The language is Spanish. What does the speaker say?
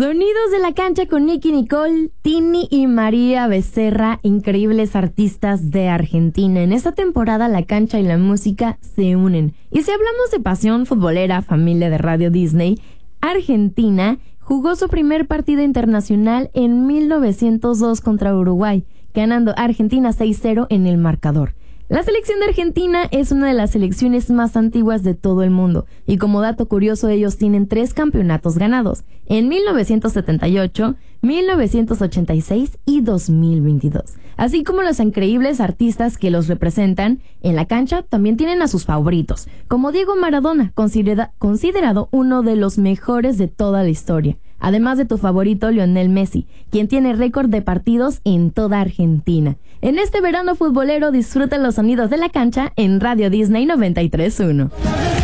Sonidos de la cancha con Nicky Nicole, Tini y María Becerra, increíbles artistas de Argentina. En esta temporada la cancha y la música se unen. Y si hablamos de pasión futbolera, familia de Radio Disney, Argentina jugó su primer partido internacional en 1902 contra Uruguay, ganando Argentina 6-0 en el marcador. La selección de Argentina es una de las selecciones más antiguas de todo el mundo, y como dato curioso ellos tienen 3 campeonatos ganados, en 1978, 1986 y 2022. Así como los increíbles artistas que los representan, en la cancha también tienen a sus favoritos, como Diego Maradona, considerado uno de los mejores de toda la historia. Además de tu favorito Lionel Messi, quien tiene récord de partidos en toda Argentina. En este verano futbolero disfruta los sonidos de la cancha en Radio Disney 93.1.